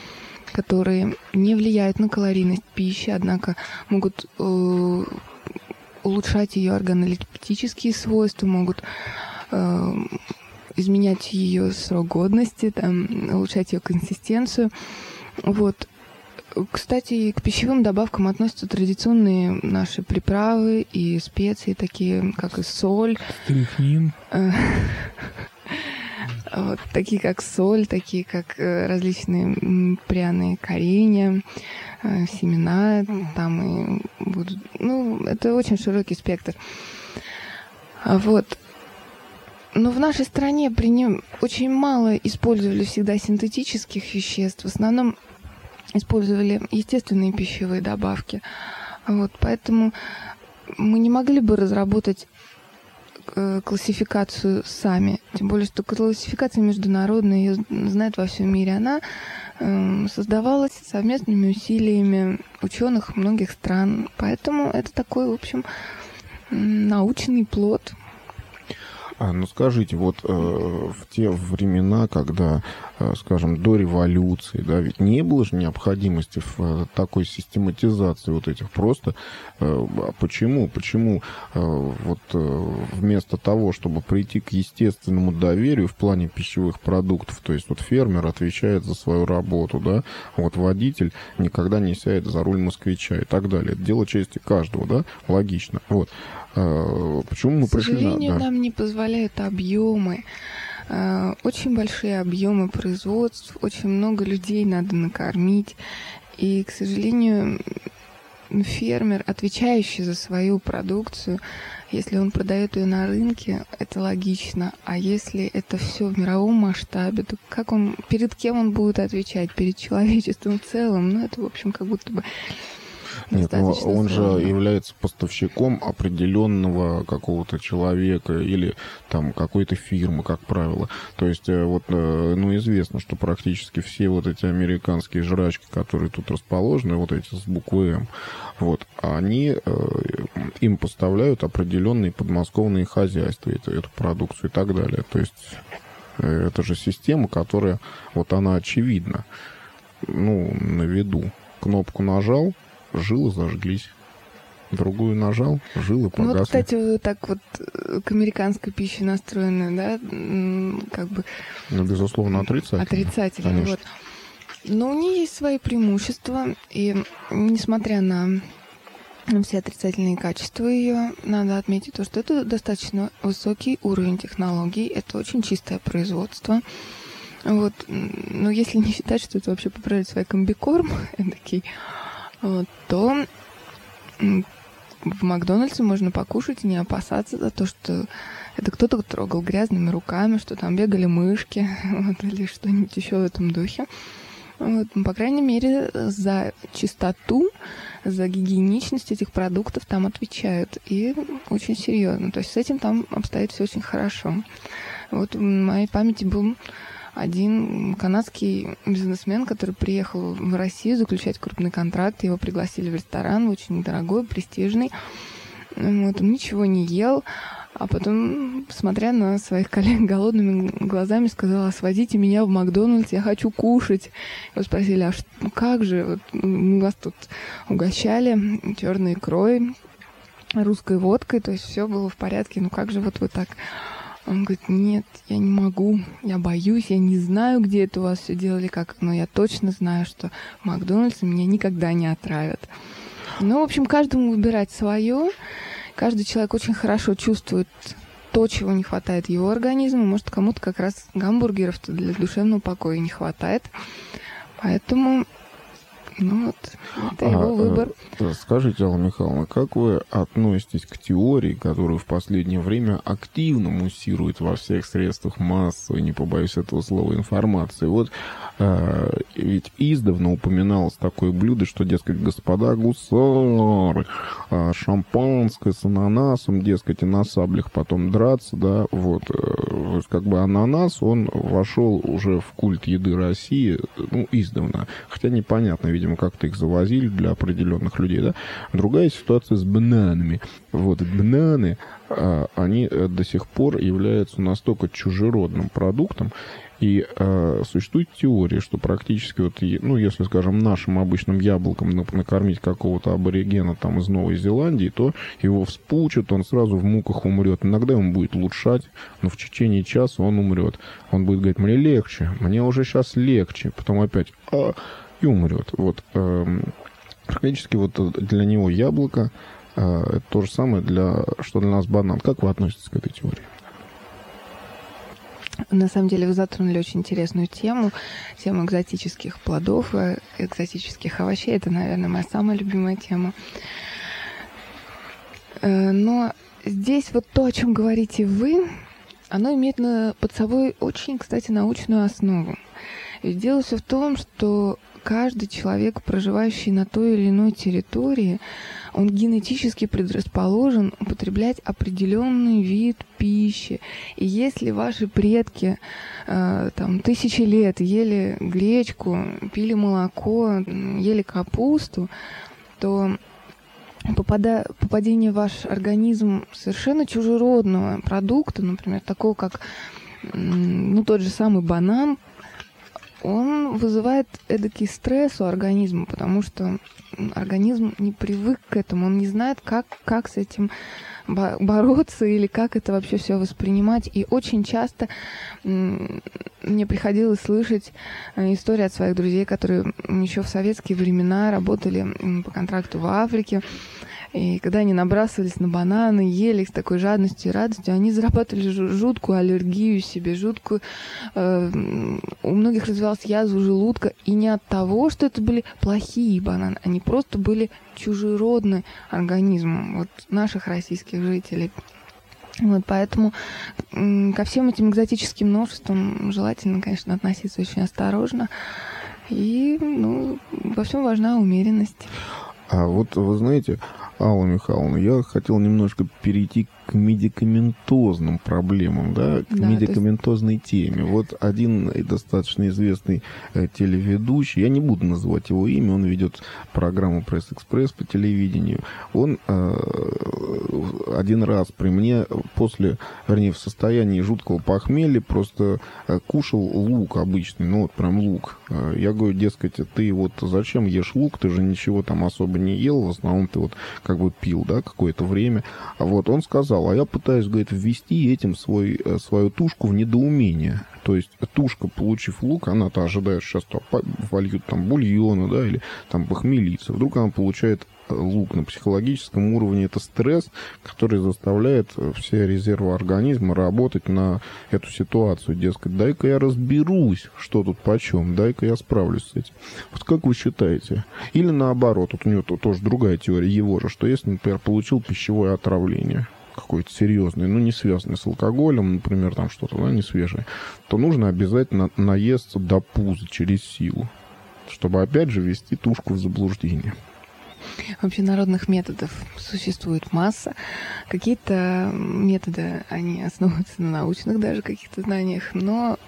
которые не влияют на калорийность пищи, однако могут э, улучшать ее органолептические свойства, могут э, изменять ее срок годности, там, улучшать ее консистенцию. Вот. Кстати, к пищевым добавкам относятся традиционные наши приправы и специи, такие как и соль. Стрихнин. Вот, такие как соль, такие как различные пряные коренья, семена, там и будут. Ну, это очень широкий спектр. Вот. Но в нашей стране при нем очень мало использовали всегда синтетических веществ. В основном использовали естественные пищевые добавки. Вот, поэтому мы не могли бы разработать э, классификацию сами. Тем более, что классификация международная, ее знают во всем мире. Она э, создавалась совместными усилиями ученых многих стран. Поэтому это такой, в общем, научный плод. А, ну скажите, вот э, в те времена, когда, э, скажем, до революции, да, ведь не было же необходимости в э, такой систематизации вот этих просто. Э, почему? Почему э, вот э, вместо того, чтобы прийти к естественному доверию в плане пищевых продуктов, то есть вот фермер отвечает за свою работу, да, вот водитель никогда не сядет за руль москвича и так далее. Это дело чести каждого, да, логично. Вот. Почему мы К пришли на... сожалению, да. нам не позволяют объемы. Очень большие объемы производств, очень много людей надо накормить. И, к сожалению, фермер, отвечающий за свою продукцию, если он продает ее на рынке, это логично. А если это все в мировом масштабе, то как он, перед кем он будет отвечать? Перед человечеством в целом? Ну, это, в общем, как будто бы... Нет, но он сложно. же является поставщиком определенного какого-то человека или там какой-то фирмы, как правило. То есть вот, ну, известно, что практически все вот эти американские жрачки, которые тут расположены, вот эти с буквы М, вот, они, им поставляют определенные подмосковные хозяйства, эту, эту продукцию и так далее. То есть это же система, которая, вот она очевидна, ну, на виду. Кнопку нажал, жилы зажглись. Другую нажал, жилы погасли. Ну, вот, кстати, так вот к американской пище настроены, да, как бы... Ну, безусловно, отрицательно. Отрицательно, конечно. вот. Но у нее есть свои преимущества, и несмотря на все отрицательные качества ее, надо отметить то, что это достаточно высокий уровень технологий, это очень чистое производство. Вот. Но если не считать, что это вообще поправить свой комбикорм, такой, вот, то в Макдональдсе можно покушать и не опасаться за то, что это кто-то трогал грязными руками, что там бегали мышки, вот, или что-нибудь еще в этом духе. Вот, по крайней мере, за чистоту, за гигиеничность этих продуктов там отвечают. И очень серьезно. То есть с этим там обстоит все очень хорошо. Вот в моей памяти был один канадский бизнесмен, который приехал в Россию заключать крупный контракт. Его пригласили в ресторан, очень дорогой, престижный. Вот, он ничего не ел, а потом, смотря на своих коллег голодными глазами, сказал: свозите меня в Макдональдс, я хочу кушать. Его спросили: а что, как же, вот, мы вас тут угощали черной икрой, русской водкой, то есть все было в порядке, ну как же вот вы так... Он говорит: нет, я не могу, я боюсь, я не знаю, где это у вас все делали, как, но я точно знаю, что Макдональдс меня никогда не отравят. Ну, в общем, каждому выбирать свое. Каждый человек очень хорошо чувствует то, чего не хватает его организму. Может, кому-то как раз гамбургеров-то для душевного покоя не хватает. Поэтому... Ну вот, это его а, выбор. Скажите, Алла Михайловна, как вы относитесь к теории, которую в последнее время активно муссирует во всех средствах массовой, не побоюсь этого слова, информации? Вот а, ведь издавна упоминалось такое блюдо, что, дескать, господа гусары, а, шампанское с ананасом, дескать, и на саблях потом драться, да, вот. То есть, как бы ананас, он вошел уже в культ еды России, ну, издавна. Хотя непонятно, видимо, видимо, как-то их завозили для определенных людей, да. Другая ситуация с бананами. Вот, бананы, они до сих пор являются настолько чужеродным продуктом, и э, существует теория, что практически, вот, ну, если, скажем, нашим обычным яблоком накормить какого-то аборигена там из Новой Зеландии, то его вспучат, он сразу в муках умрет. Иногда ему будет улучшать, но в течение часа он умрет. Он будет говорить: мне легче, мне уже сейчас легче, потом опять а, и умрет. Вот, э, практически вот для него яблоко э, это то же самое, для, что для нас банан. Как вы относитесь к этой теории? На самом деле вы затронули очень интересную тему, тему экзотических плодов, экзотических овощей. Это, наверное, моя самая любимая тема. Но здесь вот то, о чем говорите вы, оно имеет на, под собой очень, кстати, научную основу. Ведь дело все в том, что каждый человек, проживающий на той или иной территории, он генетически предрасположен употреблять определенный вид пищи. И если ваши предки э, там, тысячи лет ели гречку, пили молоко, ели капусту, то попада... попадение в ваш организм совершенно чужеродного продукта, например, такого как ну, тот же самый банан, он вызывает эдакий стресс у организма, потому что организм не привык к этому, он не знает, как, как с этим бороться или как это вообще все воспринимать. И очень часто мне приходилось слышать истории от своих друзей, которые еще в советские времена работали по контракту в Африке. И когда они набрасывались на бананы, ели их с такой жадностью и радостью, они зарабатывали жуткую аллергию себе, жуткую... Э, у многих развивалась язва желудка. И не от того, что это были плохие бананы, они просто были чужеродны организму вот, наших российских жителей. Вот, поэтому м, ко всем этим экзотическим новшествам желательно, конечно, относиться очень осторожно. И ну, во всем важна умеренность. А вот вы знаете, Алла Михайловна, я хотел немножко перейти к медикаментозным проблемам, да, к да, медикаментозной есть... теме. Вот один достаточно известный э, телеведущий, я не буду называть его имя, он ведет программу «Пресс-экспресс» по телевидению. Он э, один раз при мне после, вернее, в состоянии жуткого похмелья просто э, кушал лук обычный, ну вот прям лук. Э, я говорю, дескать, ты вот зачем ешь лук, ты же ничего там особо не ел, в основном ты вот как бы пил, да, какое-то время. А вот он сказал, а я пытаюсь, говорит, ввести этим свой, свою тушку в недоумение. То есть тушка, получив лук, она-то ожидает, сейчас вольют там бульона, да, или там похмелиться. Вдруг она получает лук. На психологическом уровне это стресс, который заставляет все резервы организма работать на эту ситуацию. Дескать, дай-ка я разберусь, что тут почем, дай-ка я справлюсь с этим. Вот как вы считаете? Или наоборот, вот у него тоже другая теория его же, что если, например, получил пищевое отравление, какой-то серьезный, ну, не связанный с алкоголем, например, там что-то, да, не свежее, то нужно обязательно наесться до пуза через силу, чтобы, опять же, ввести тушку в заблуждение. Вообще народных методов существует масса. Какие-то методы, они основываются на научных даже каких-то знаниях, но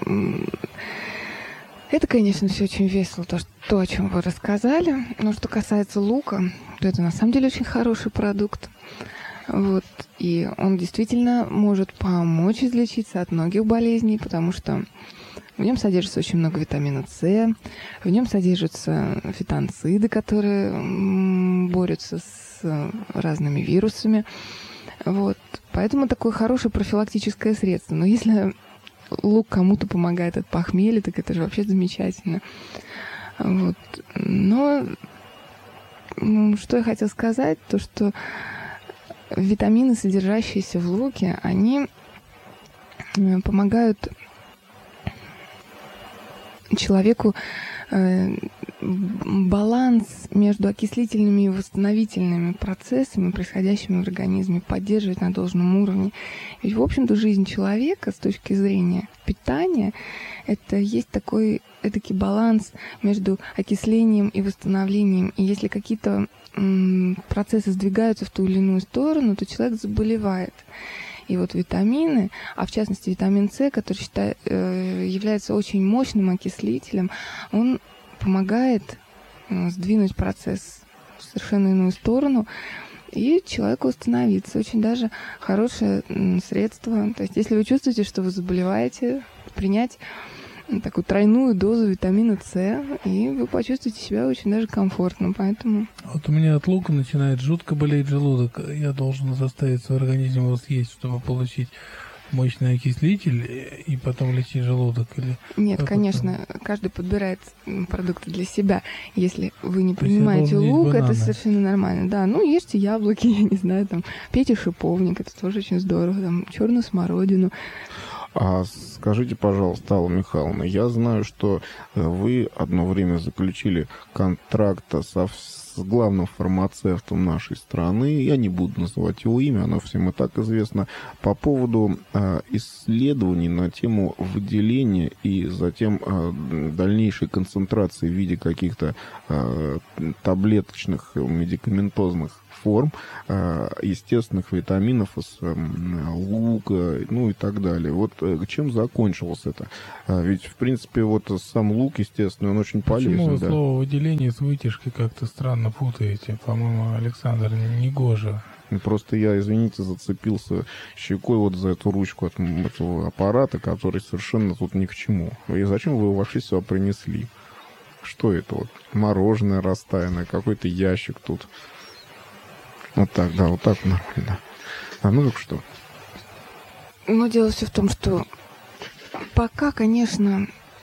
это, конечно, все очень весело, то, что, то, о чем вы рассказали. Но что касается лука, то это на самом деле очень хороший продукт. Вот. И он действительно может помочь излечиться от многих болезней, потому что в нем содержится очень много витамина С, в нем содержатся фитонциды, которые борются с разными вирусами. Вот. Поэтому такое хорошее профилактическое средство. Но если лук кому-то помогает от похмелья, так это же вообще замечательно. Вот. Но что я хотела сказать, то что витамины, содержащиеся в луке, они помогают человеку э, баланс между окислительными и восстановительными процессами, происходящими в организме, поддерживать на должном уровне. Ведь, в общем-то, жизнь человека с точки зрения питания — это есть такой этакий баланс между окислением и восстановлением. И если какие-то м, процессы сдвигаются в ту или иную сторону, то человек заболевает. И вот витамины, а в частности витамин С, который считает, э, является очень мощным окислителем, он помогает сдвинуть процесс в совершенно иную сторону, и человеку восстановиться. Очень даже хорошее средство. То есть, если вы чувствуете, что вы заболеваете, принять такую тройную дозу витамина С, и вы почувствуете себя очень даже комфортно. Поэтому... Вот у меня от лука начинает жутко болеть желудок. Я должен заставить свой организм его съесть, чтобы получить мощный окислитель и потом лечить желудок? Или Нет, конечно, это? Каждый подбирает продукты для себя. Если вы не принимаете лук, это совершенно нормально. Да, ну ешьте яблоки, я не знаю, там, пейте шиповник, это тоже очень здорово, там, черную смородину. А скажите, пожалуйста, Алла Михайловна, я знаю, что вы одно время заключили контракт со, с главным фармацевтом нашей страны. Я не буду называть его имя, оно всем и так известно. По поводу э, исследований на тему выделения и затем э, дальнейшей концентрации в виде каких-то э, таблеточных медикаментозных форм, естественных витаминов из лука, ну и так далее. Вот чем закончилось это? Ведь, в принципе, вот сам лук, естественно, он очень полезен. Почему вы да? слово выделение с вытяжкой как-то странно путаете? По-моему, Александр, негоже. Просто я, извините, зацепился щекой вот за эту ручку от этого аппарата, который совершенно тут ни к чему. И зачем вы его вообще сюда принесли? Что это вот? Мороженое растаянное, какой-то ящик тут. Вот так, да, вот так нормально. А ну так что? Ну, дело все в том, что пока, конечно,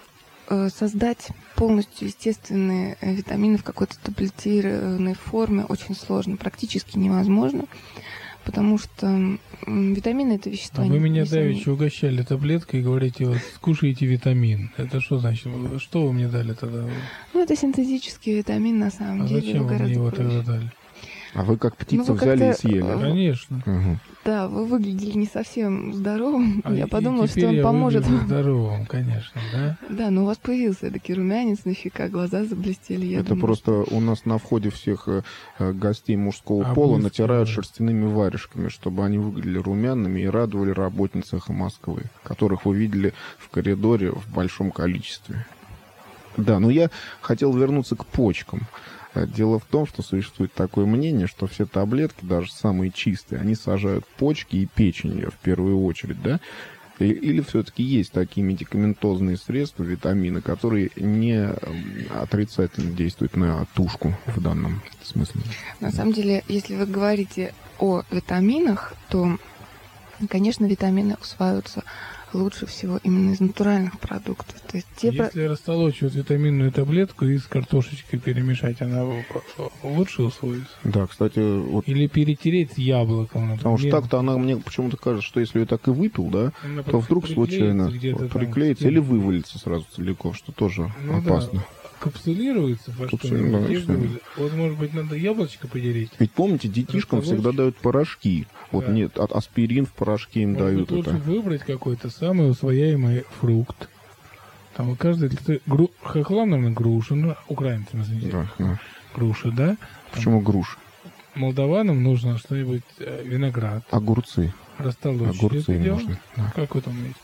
создать полностью естественные витамины в какой-то таблетированной форме очень сложно, практически невозможно, потому что витамины — это вещества... А вы меня весами... давеча угощали таблеткой и говорите, вот, скушайте витамин. Это что значит? Что вы мне дали тогда? Ну, это синтетический витамин, на самом а деле. Зачем вы мне его тогда дали? А вы как птица ну, вы взяли и съели? Конечно. Угу. Да, вы выглядели не совсем здоровым. А я подумала, что он я поможет вам. здоровым, конечно, да? Да, но у вас появился таки румянец на щеках, глаза заблестели. Я Это думаю, просто что... у нас на входе всех гостей мужского а пола быстро, натирают да. шерстяными варежками, чтобы они выглядели румяными и радовали работниц «Эхо Москвы», которых вы видели в коридоре в большом количестве. Да, но я хотел вернуться к почкам. Дело в том, что существует такое мнение, что все таблетки, даже самые чистые, они сажают почки и печень в первую очередь, да? Или все-таки есть такие медикаментозные средства, витамины, которые не отрицательно действуют на тушку в данном смысле? На самом деле, если вы говорите о витаминах, то, конечно, витамины усваиваются лучше всего именно из натуральных продуктов. То есть те Если про... растолочивать витаминную таблетку и с картошечкой перемешать, она лучше усвоится? Да, кстати, вот... Или перетереть с яблоком, например. Потому что так-то она мне почему-то кажется, что если я так и выпил, да, она то вдруг случайно приклеится там, или вывалится сразу целиком, что тоже ну, опасно. Да. Капсулируется во что-нибудь. Да, вот, может быть, надо яблочко поделить. Ведь помните, детишкам всегда дают порошки. Вот да. Нет, аспирин в порошке им может дают. Лучше это. выбрать какой-то самый усвояемый фрукт. Там у каждой... Гру... Хохла, наверное, груша. Ну, украинцам, извините. Да, да. Груша, да? Почему груша? Молдаванам нужно что-нибудь... Э, виноград. Огурцы. Растолочь. Огурцы нужны. Да. Как в этом месте?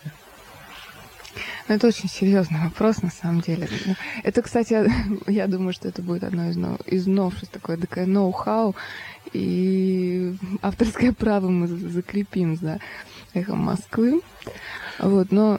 Это очень серьезный вопрос, на самом деле. Это, кстати, я думаю, что это будет одно из, нов... из новшеств, такое, такое ноу-хау, и авторское право мы закрепим за «Эхом Москвы». Вот, но...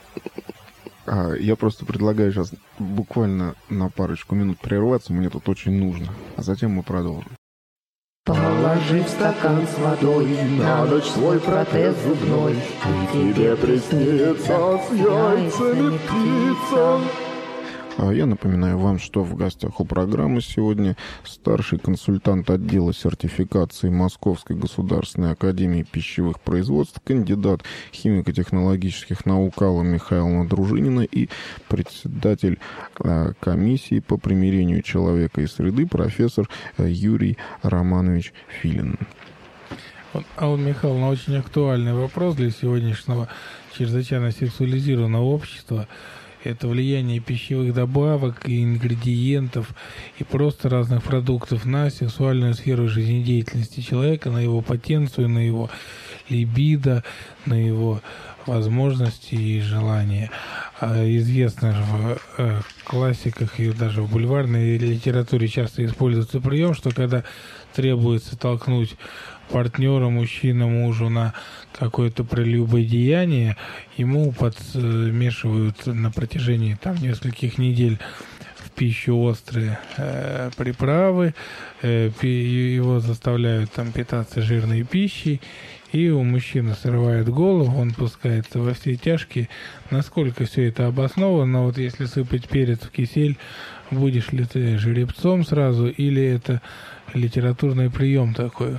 А, я просто предлагаю сейчас буквально на парочку минут прерваться, мне тут очень нужно, а затем мы продолжим. Положи в стакан с водой на ночь свой протез зубной, и тебе приснится с яйцами птица. Я напоминаю вам, что в гостях у программы сегодня старший консультант отдела сертификации Московской государственной академии пищевых производств, кандидат химико-технологических наук Алла Михайловна Дружинина и председатель комиссии по примирению человека и среды профессор Юрий Романович Филин. Вот, Алла Михайловна, очень актуальный вопрос для сегодняшнего чрезвычайно сексуализированного общества. Это влияние пищевых добавок и ингредиентов и просто разных продуктов на сексуальную сферу жизнедеятельности человека, на его потенцию, на его либидо, на его возможности и желания. известно в э, классиках и даже в бульварной литературе часто используется прием, что когда требуется толкнуть партнера, мужчина, мужу на какое-то прелюбодеяние, ему подмешивают на протяжении там нескольких недель в пищу острые э, приправы, э, его заставляют там питаться жирной пищей, и у мужчины срывает голову, он пускается во все тяжкие. Насколько все это обосновано? Вот если сыпать перец в кисель, будешь ли ты жеребцом сразу, или это литературный прием такой?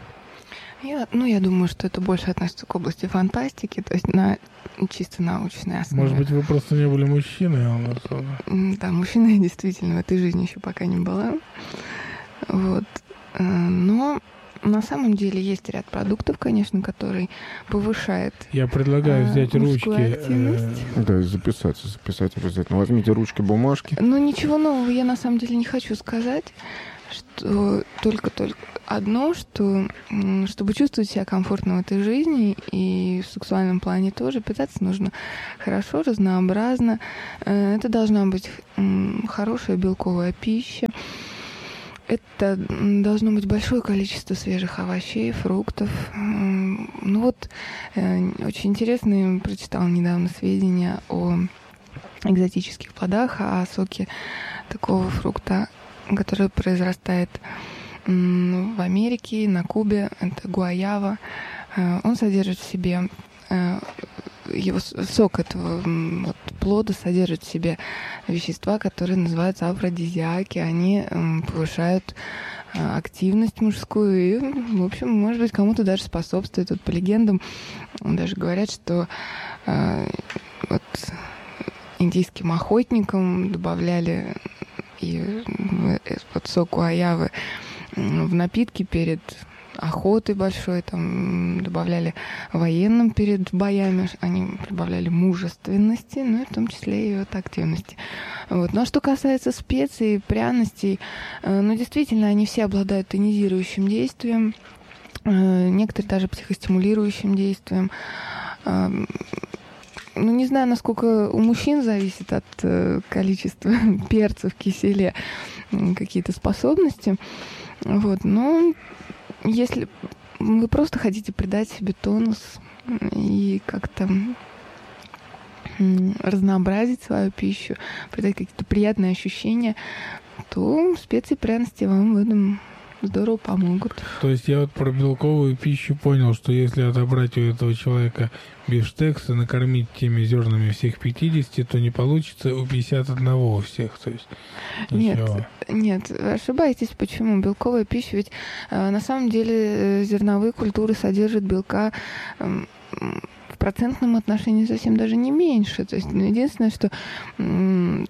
Я, ну, я думаю, что это больше относится к области фантастики, то есть на чисто научной основе. Может быть, вы просто не были мужчиной, а он особо. Да, мужчиной я действительно в этой жизни еще пока не была. Вот. Но на самом деле есть ряд продуктов, конечно, который повышает. Я предлагаю взять э, ручки. активность. Э... Да, и записать, записать обязательно. Возьмите ручки, бумажки. Ну, ничего нового я на самом деле не хочу сказать, что только-только одно, что чтобы чувствовать себя комфортно в этой жизни и в сексуальном плане тоже, питаться нужно хорошо, разнообразно. Это должна быть хорошая белковая пища. Это должно быть большое количество свежих овощей, фруктов. Ну вот, очень интересно, прочитала недавно сведения о экзотических плодах, о соке такого фрукта, который произрастает в Америке, на Кубе. Это гуаява. Он содержит в себе... Его сок этого вот, плода содержит в себе вещества, которые называются афродизиаки. Они э, повышают э, активность мужскую и, в общем, может быть, кому-то даже способствует. Вот по легендам даже говорят, что э, вот, индийским охотникам добавляли и вот, сок гуаявы в напитки перед охоты большой, там добавляли военным перед боями, они добавляли мужественности, ну и в том числе и вот активности. Вот. Ну а что касается специй, пряностей, ну действительно, они все обладают тонизирующим действием, некоторые даже психостимулирующим действием. Ну, не знаю, насколько у мужчин зависит от количества перца в киселе какие-то способности. Вот, но если вы просто хотите придать себе тонус и как-то разнообразить свою пищу, придать какие-то приятные ощущения, то специи и пряности вам в этом здорово помогут. То есть я вот про белковую пищу понял, что если отобрать у этого человека бифштекс и накормить теми зернами всех пятидесяти, то не получится у пятьдесят одного у всех. То есть ничего. Нет, нет, вы ошибаетесь. Почему? Белковая пища, ведь э, на самом деле э, зерновые культуры содержат белка э, в процентном отношении совсем даже не меньше. То есть ну, единственное, что э,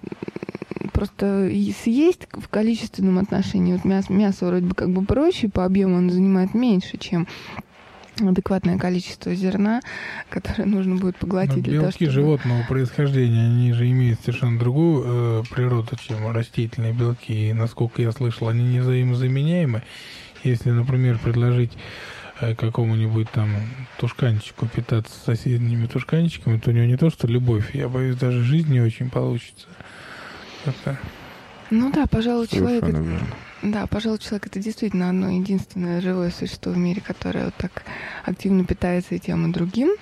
просто съесть в количественном отношении, вот мясо, мясо вроде бы как бы проще, по объему оно занимает меньше, чем адекватное количество зерна, которое нужно будет поглотить. Но для белки того, чтобы... животного происхождения, они же имеют совершенно другую э, природу, чем растительные белки. И, насколько я слышал, они не взаимозаменяемы. Если, например, предложить э, какому-нибудь там тушканчику питаться соседними тушканчиками, то у него не то, что любовь. Я боюсь, даже жизнь не очень получится. Это... Ну да, пожалуй, человек... Совершенно верно. Да, пожалуй, человек — это действительно одно единственное живое существо в мире, которое вот так активно питается и тем, и другим.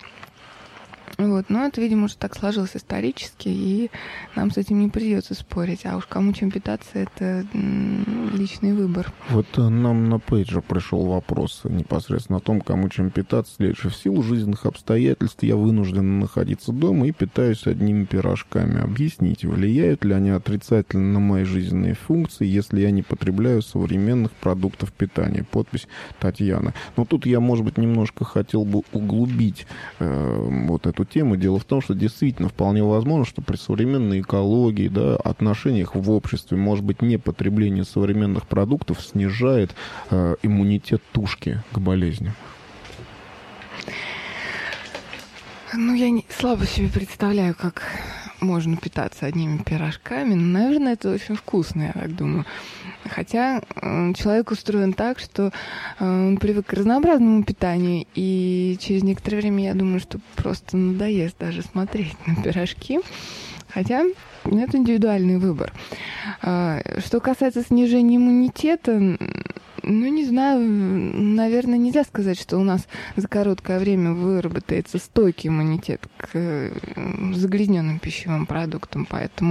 Вот. Но это, видимо, уже так сложилось исторически, и нам с этим не придется спорить. А уж кому чем питаться, это личный выбор. Вот нам на пейджер пришел вопрос непосредственно о том, кому чем питаться. Следующее. В силу жизненных обстоятельств я вынужден находиться дома и питаюсь одними пирожками. Объясните, влияют ли они отрицательно на мои жизненные функции, если я не потребляю современных продуктов питания? Подпись Татьяна. Но тут я, может быть, немножко хотел бы углубить э, вот эту тему. Дело в том, что действительно вполне возможно, что при современной экологии, да, отношениях в обществе, может быть, непотребление современных продуктов снижает э, иммунитет тушки к болезням. Ну, я не, слабо себе представляю, как можно питаться одними пирожками, но, наверное, это очень вкусно, я так думаю. Хотя э, человек устроен так, что э, он привык к разнообразному питанию, и через некоторое время, я думаю, что просто надоест даже смотреть на пирожки. Хотя это индивидуальный выбор. Э, что касается снижения иммунитета, ну, не знаю, наверное, нельзя сказать, что у нас за короткое время выработается стойкий иммунитет к загрязненным пищевым продуктам, поэтому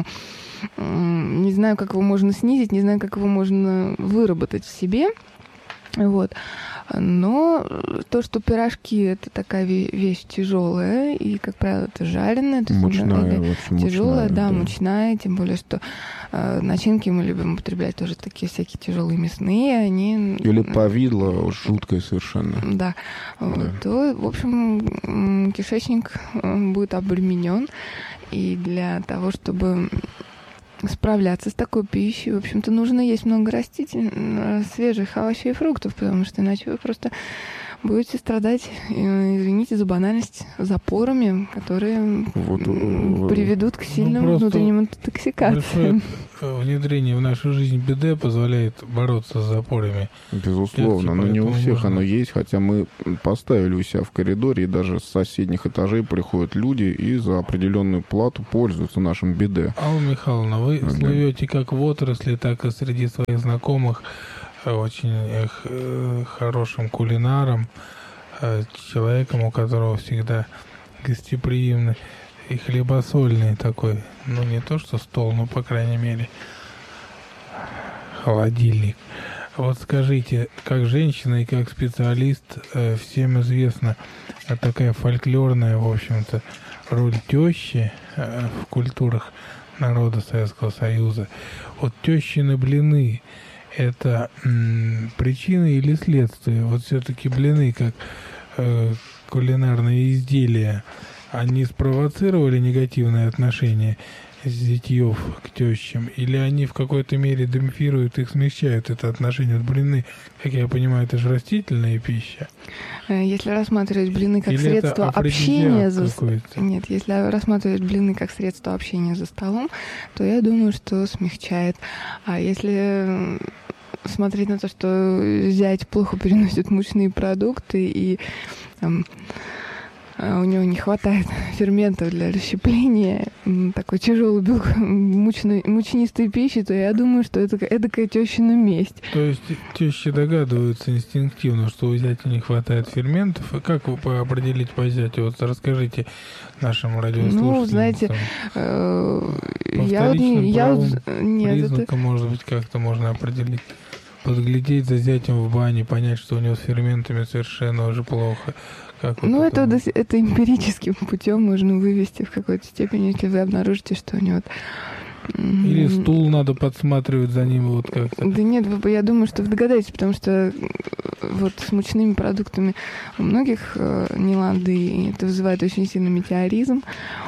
не знаю, как его можно снизить, не знаю, как его можно выработать в себе. Вот. Но то, что пирожки — это такая вещь тяжелая, и, как правило, это жареная, то мучная, есть тяжелая, да, да, мучная, тем более, что э, начинки мы любим употреблять тоже такие всякие тяжелые мясные, они... Или повидло жуткое совершенно. Да. да. Вот, то, в общем, кишечник будет обременен, и для того, чтобы справляться с такой пищей, в общем-то, нужно есть много растительных, свежих овощей и фруктов, потому что иначе вы просто будете страдать, извините за банальность, запорами, которые вот, приведут к сильным ну, внутренним интоксикациям. Внедрение в нашу жизнь би ди позволяет бороться с запорами. Безусловно, но не у всех можно... оно есть, хотя мы поставили у себя в коридоре, и даже с соседних этажей приходят люди и за определенную плату пользуются нашим би ди. Алла Михайловна, вы да. слывете как в отрасли, так и среди своих знакомых очень э, хорошим кулинаром, э, человеком, у которого всегда гостеприимный и хлебосольный такой, ну не то что стол, но по крайней мере холодильник. Вот скажите, как женщина и как специалист, э, всем известна такая фольклорная, в общем-то, роль тещи э, в культурах народа Советского Союза. Вот тещины блины — это м, причина или следствие? Вот все-таки блины, как э, кулинарные изделия, они спровоцировали негативное отношение зятьев к тещам? Или они в какой-то мере демпфируют их, смягчают это отношение? Вот блины, как я понимаю, это же растительная пища. Если рассматривать блины как или средство общения за... Нет, если рассматривать блины как средство общения за столом, то я думаю, что смягчает. А если смотреть на то, что зять плохо переносит мучные продукты и там, у него не хватает ферментов для расщепления такой тяжелой мучной, мучнистой пищи, то я думаю, что это эдакая тещина месть. То есть тещи догадываются инстинктивно, что у зятя не хватает ферментов. И как вы определить по зятю? Вот расскажите нашим радиослушателям. Ну, знаете, э, я, я нет, признаком, это... может быть, как-то можно определить. Подглядеть за зятем в бане, понять, что у него с ферментами совершенно уже плохо. Как ну, это, это, это эмпирическим путем можно вывести в какой-то степени, если вы обнаружите, что у него... Или стул надо подсматривать за ним вот как-то. Да нет, вы, я думаю, что вы догадаетесь, потому что вот с мучными продуктами у многих э, не лады, и это вызывает очень сильный метеоризм.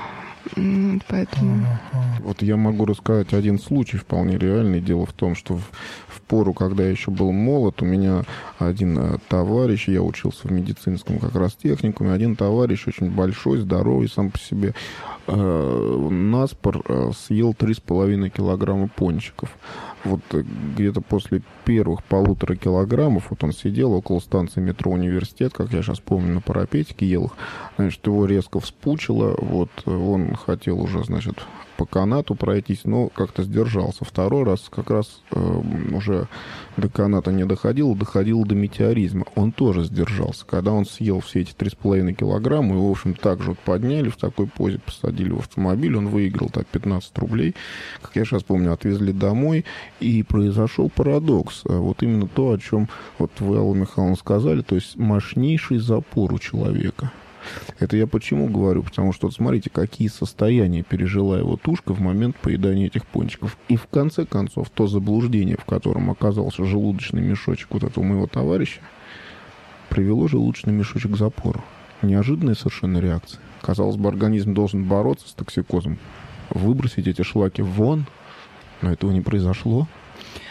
Поэтому... Вот я могу рассказать один случай вполне реальный. Дело в том, что в, в пору, когда я еще был молод, у меня один товарищ, я учился в медицинском как раз техникуме, один товарищ очень большой, здоровый сам по себе, э, наспор э, съел три с половиной килограмма пончиков. Вот где-то после первых полутора килограммов, вот он сидел около станции метро «Университет», как я сейчас помню, на парапетике ел их, значит, его резко вспучило, вот он хотел уже, значит, по канату пройтись, но как-то сдержался. Второй раз как раз э, уже до каната не доходил, доходил до метеоризма. Он тоже сдержался. Когда он съел все эти три с половиной килограмма, его, в общем, так же вот подняли в такой позе, посадили в автомобиль, он выиграл так пятнадцать рублей. Как я сейчас помню, отвезли домой, и произошел парадокс. Вот именно то, о чем вот вы, Алла Михайловна, сказали, то есть мощнейший запор у человека. Это я почему говорю? Потому что, вот смотрите, какие состояния пережила его тушка в момент поедания этих пончиков. И в конце концов, то заблуждение, в котором оказался желудочный мешочек вот этого моего товарища, привело желудочный мешочек к запору. Неожиданная совершенно реакция. Казалось бы, организм должен бороться с токсикозом, выбросить эти шлаки вон, но этого не произошло.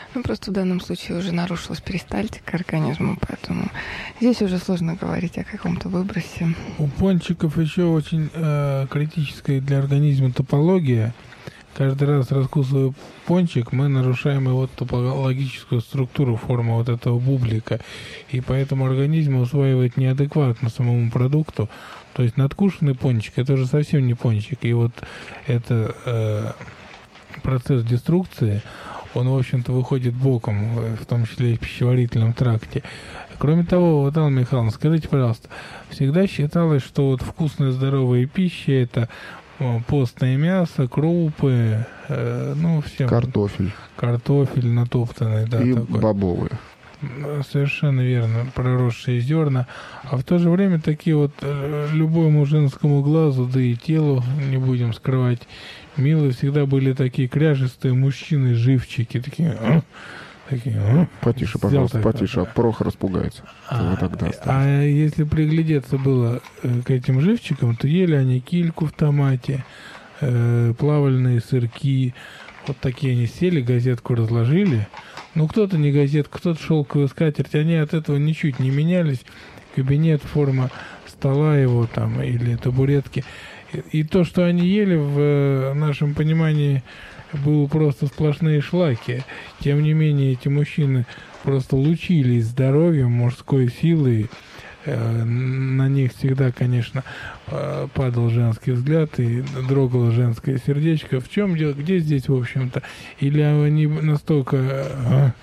Ну, просто в данном случае уже нарушилась перистальтика организма, поэтому здесь уже сложно говорить о каком-то выбросе. У пончиков еще очень э, критическая для организма топология. Каждый раз, раскусывая пончик, мы нарушаем его топологическую структуру, форму вот этого бублика. И поэтому организм усваивает неадекватно самому продукту. То есть надкушенный пончик — это уже совсем не пончик. И вот это э, процесс деструкции, он, в общем-то, выходит боком, в том числе и в пищеварительном тракте. Кроме того, вот, Алла Михайловна, скажите, пожалуйста, всегда считалось, что вот вкусная здоровая пища — это постное мясо, крупы, э, ну, все. Картофель. Картофель натоптанный, да. И такой. бобовые. Совершенно верно, проросшие зерна. А в то же время такие вот э, любому женскому глазу, да и телу, не будем скрывать, милые всегда были такие кряжестые мужчины, живчики, такие... А? Такие, а? Потише, пожалуйста, так, потише, да. а Прохор испугается. А, тогда а если приглядеться было к этим живчикам, то ели они кильку в томате, э, плавальные сырки. Вот такие они сели, газетку разложили. Ну, кто-то не газетку, кто-то шелковую скатерть. Они от этого ничуть не менялись. Кабинет, форма стола его там или табуретки. И, и то, что они ели, в нашем понимании было просто сплошные шлаки. Тем не менее, эти мужчины просто лучились здоровьем, мужской силой. Э, на них всегда, конечно, э, падал женский взгляд и дрогало женское сердечко. В чем дело? Где здесь, в общем-то? Или они настолько... Э,